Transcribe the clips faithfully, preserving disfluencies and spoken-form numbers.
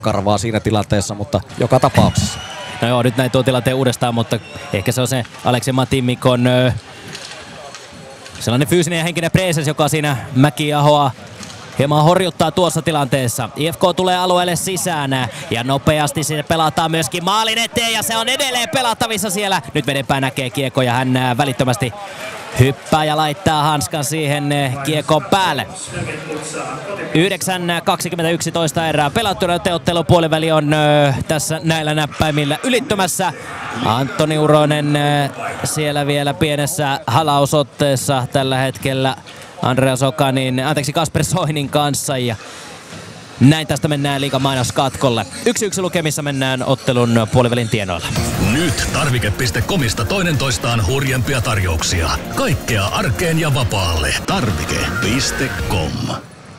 karvaa siinä tilanteessa, mutta joka tapauksessa. No joo, nyt näin tuo tilanteen uudestaan, mutta ehkä se on se Aleksi Matimikon öö, sellainen fyysinen ja henkinen presence, joka siinä Mäki-Ahoa hieman horjuttaa tuossa tilanteessa. I F K tulee alueelle sisään ja nopeasti se pelataan myöskin maalin eteen ja se on edelleen pelattavissa siellä. Nyt vedenpää näkee kiekko ja hän välittömästi hyppää ja laittaa hanskan siihen kiekon päälle. yhdeksän kaksikymmentäyksi erää pelattuna, ottelu puoliväli on ö, tässä näillä näppäimillä ylittymässä. Antoni Uronen ö, siellä vielä pienessä halausotteessa tällä hetkellä Andreas Okanin, anteeksi Kasper Soinin kanssa ja näin tästä mennään liigan mainoskatkolle. Yksi yksi lukemissa mennään ottelun puolivälin tienoilla. Nyt tarvike piste comista toinen toistaan hurjempia tarjouksia. Kaikkea arkeen ja vapaalle. tarvike piste com.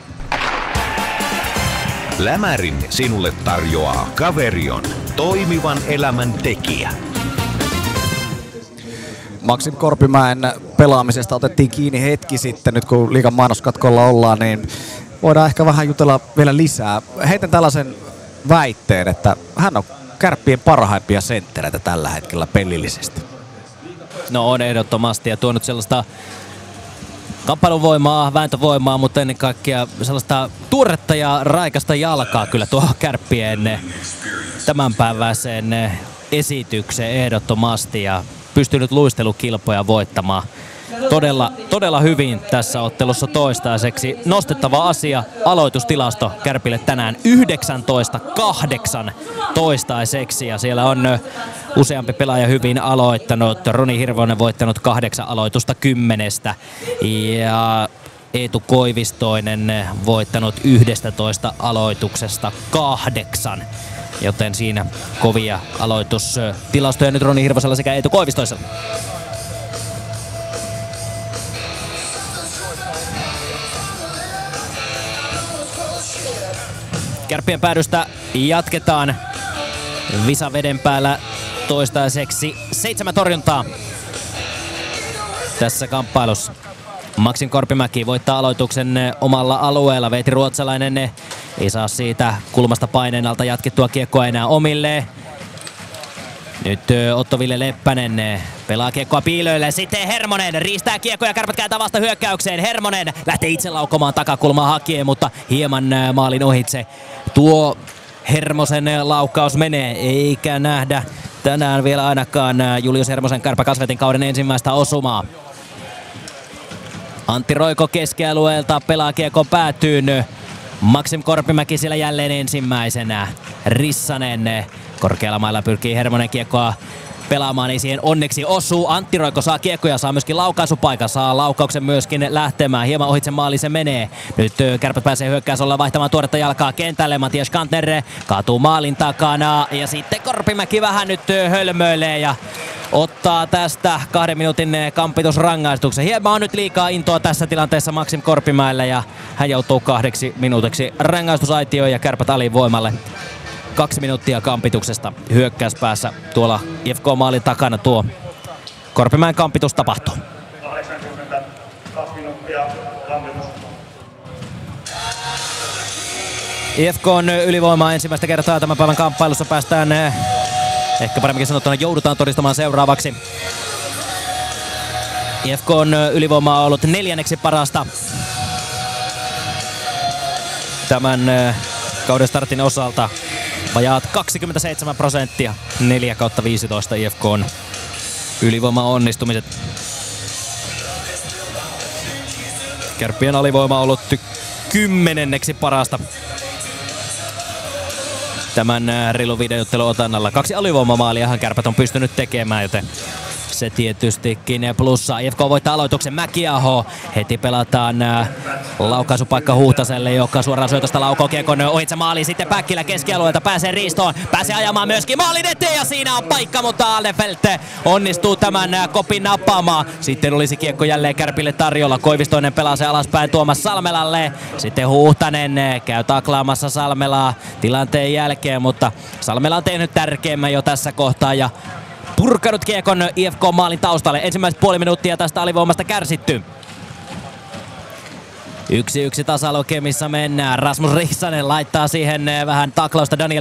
Lämärin sinulle tarjoaa Caverion, toimivan elämän tekijä. Maxim Korpimäen pelaamisesta otettiin kiinni hetki sitten, nyt kun liigan mainoskatkolla ollaan, niin voidaan ehkä vähän jutella vielä lisää. Heitän tällaisen väitteen, että hän on Kärppien parhaimpia senttereitä tällä hetkellä pelillisesti. No on ehdottomasti ja tuonut sellaista kamppailuvoimaa, vääntövoimaa, mutta ennen kaikkea sellaista tuoretta ja raikasta jalkaa kyllä tuo Kärppien tämänpäiväiseen esitykseen ehdottomasti ja pystynyt luistelukilpoja voittamaan todella, todella hyvin tässä ottelussa toistaiseksi. Nostettava asia, aloitustilasto Kärpille tänään yhdeksäntoista kahdeksan toistaiseksi ja siellä on useampi pelaaja hyvin aloittanut. Roni Hirvonen voittanut kahdeksan aloitusta kymmenestä ja Eetu Koivistoinen voittanut yhdestätoista aloituksesta kahdeksan. Joten siinä kovia aloitustilastoja nyt Roni Hirvosella sekä Eetu Koivistoisella. Kärppien päädystä jatketaan. Visa veden päällä toistaiseksi seitsemän torjuntaa tässä kamppailussa. Maxim Korpimäki voittaa aloituksen omalla alueella. Veeti Ruotsalainen ei saa siitä kulmasta paineen alta jatkettua kiekkoa enää omille. Nyt Otto-Ville Leppänen pelaa kiekkoa piilöille. Sitten Hermonen riistää kiekkoa ja Kärpät kääntää vasta hyökkäykseen. Hermonen lähtee itse laukomaan takakulmaa hakien, mutta hieman maalin ohitse. Tuo Hermosen laukkaus menee, eikä nähdä tänään vielä ainakaan Julius Hermosen Kärpä Kasvetin kauden ensimmäistä osumaa. Antti Roiko keskialueelta pelaa kiekon päätyyn. Maxim Korpimäki siellä jälleen ensimmäisenä. Rissanen korkealla mailla pyrkii Hermonen kiekkoa pelaamaan, ei siihen onneksi osuu. Antti Roiko saa kiekkoja, saa myöskin laukaisupaikan, saa laukauksen myöskin lähtemään. Hieman ohitse maali se menee. Nyt Kärpät pääsee hyökkäysolla vaihtamaan tuoretta jalkaa kentälle. Matias Kantner kaatuu maalin takana ja sitten Korpimäki vähän nyt hölmöilee ja ottaa tästä kahden minuutin kampitusrangaistuksen. Hieman on nyt liikaa intoa tässä tilanteessa Maxim Korpimäelle ja hän joutuu kahdeksi minuutiksi rangaistusaitioon ja Kärpät alivoimalle. Kaksi minuuttia kampituksesta hyökkäyspäässä tuolla I F K-maalin takana tuo Korpimäen kampitus tapahtuu. I F K:n ylivoimaa ensimmäistä kertaa tämän päivän kamppailussa päästään, ehkä paremminkin sanottuna joudutaan todistamaan seuraavaksi. I F K:n ylivoima on ollut neljänneksi parasta tämän kauden startin osalta. Vajaat kaksikymmentäseitsemän prosenttia, neljä kautta viisitoista I F K:n ylivoima onnistumiset. Kärppien alivoima on ollut kymmenenneksi parasta tämän reilun videottelun otannalla. Kaksi alivoimamaaliahan Kärpät on pystynyt tekemään, joten se tietystikin plussa. I F K voittaa aloituksen. Mäki-Aho. Heti pelataan laukaisupaikka Huhtaselle, joka suoraan syötöstä laukoo kiekon ohitse maaliin. Sitten Päkkilä keskialueelta pääsee riistoon. Pääsee ajamaan myöskin maalin eteen ja siinä on paikka, mutta Alnefelt onnistuu tämän kopin nappaamaan. Sitten olisi kiekko jälleen Kärpille tarjolla. Koivistoinen pelaa se alaspäin Tuomas Salmelalle. Sitten Huhtanen käy taklaamassa Salmelaa tilanteen jälkeen, mutta Salmela on tehnyt tärkeimmän jo tässä kohtaa ja purkanut kiekon I F K-maalin taustalle. Ensimmäiset puoli minuuttia tästä alivoimasta kärsitty. Yksi yksi tasalukemissa mennään. Rasmus Rissanen laittaa siihen vähän taklausta Daniel